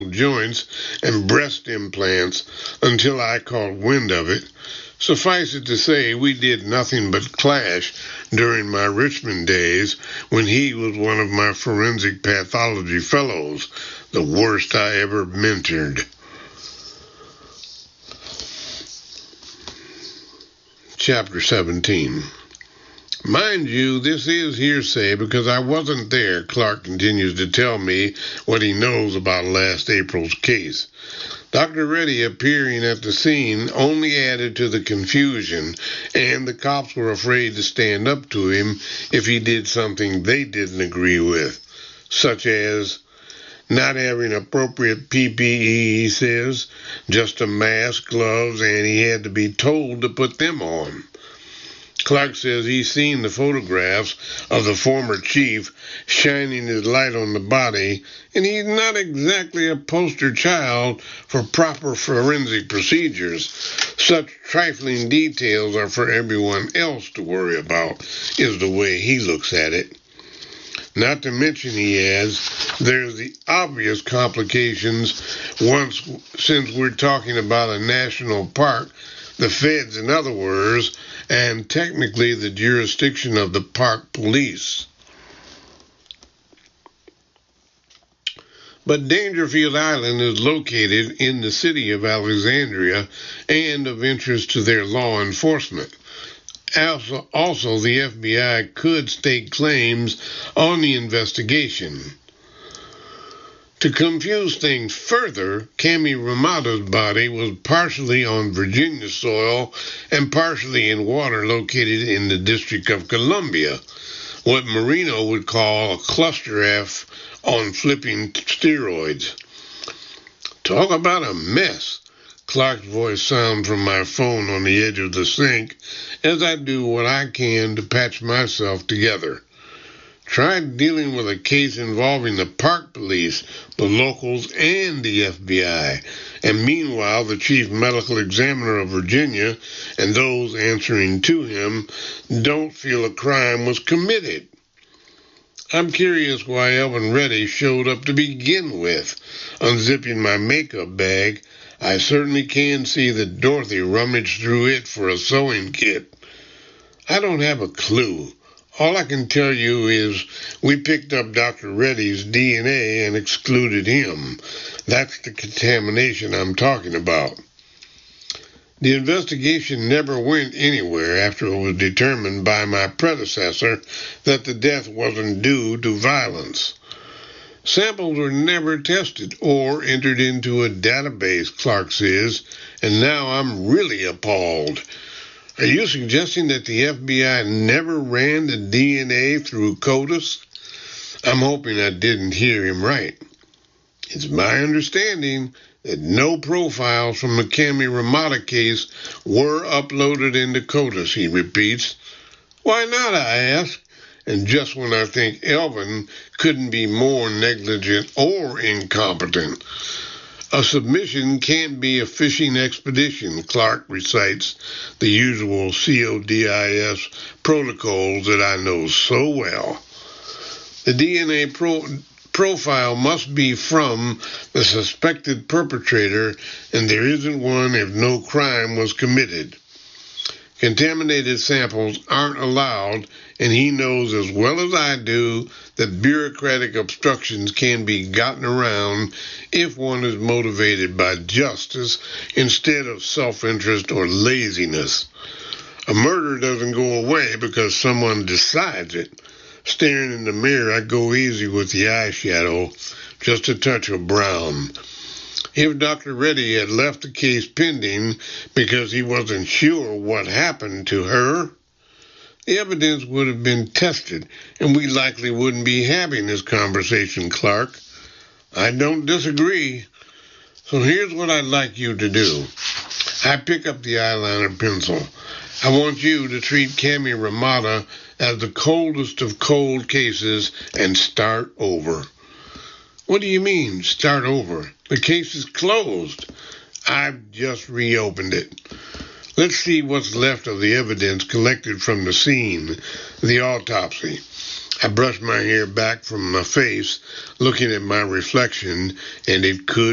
joints and breast implants until I caught wind of it. Suffice it to say, we did nothing but clash during my Richmond days when he was one of my forensic pathology fellows, the worst I ever mentored. Chapter 17. Mind you, this is hearsay because I wasn't there. Clark continues to tell me what he knows about last April's case. Dr. Reddy appearing at the scene only added to the confusion, and the cops were afraid to stand up to him if he did something they didn't agree with, such as not having appropriate PPE, he says, just a mask, gloves, and he had to be told to put them on. Clark says he's seen the photographs of the former chief shining his light on the body, and he's not exactly a poster child for proper forensic procedures. Such trifling details are for everyone else to worry about, is the way he looks at it. Not to mention, he adds, there's the obvious complications since we're talking about a national park, the feds in other words, and technically the jurisdiction of the park police. But Dangerfield Island is located in the city of Alexandria and of interest to their law enforcement. Also, the FBI could stake claims on the investigation. To confuse things further, Cami Ramada's body was partially on Virginia soil and partially in water located in the District of Columbia, what Marino would call a cluster F on flipping steroids. Talk about a mess. Clark's voice sounds from my phone on the edge of the sink as I do what I can to patch myself together. Tried dealing with a case involving the park police, the locals, and the FBI, and meanwhile the chief medical examiner of Virginia and those answering to him don't feel a crime was committed. I'm curious why Elvin Reddy showed up to begin with. Unzipping my makeup bag, I certainly can see that Dorothy rummaged through it for a sewing kit. I don't have a clue. All I can tell you is we picked up Dr. Reddy's DNA and excluded him. That's the contamination I'm talking about. The investigation never went anywhere after it was determined by my predecessor that the death wasn't due to violence. Samples were never tested or entered into a database, Clark says, and now I'm really appalled. Are you suggesting that the FBI never ran the DNA through CODIS? I'm hoping I didn't hear him right. It's my understanding that no profiles from the Cami Ramada case were uploaded into CODIS, he repeats. Why not, I ask, and just when I think Elvin couldn't be more negligent or incompetent. A submission can't be a fishing expedition, Clark recites the usual CODIS protocols that I know so well. The DNA profile must be from the suspected perpetrator, and there isn't one if no crime was committed. Contaminated samples aren't allowed, and he knows as well as I do that bureaucratic obstructions can be gotten around if one is motivated by justice instead of self-interest or laziness. A murder doesn't go away because someone decides it. Staring in the mirror, I go easy with the eyeshadow, just a touch of brown. If Dr. Reddy had left the case pending because he wasn't sure what happened to her, the evidence would have been tested, and we likely wouldn't be having this conversation, Clark. I don't disagree. So here's what I'd like you to do. I pick up the eyeliner pencil. I want you to treat Cami Ramada as the coldest of cold cases and start over. What do you mean, start over? The case is closed. I've just reopened it. Let's see what's left of the evidence collected from the scene, the autopsy. I brush my hair back from my face, looking at my reflection, and it could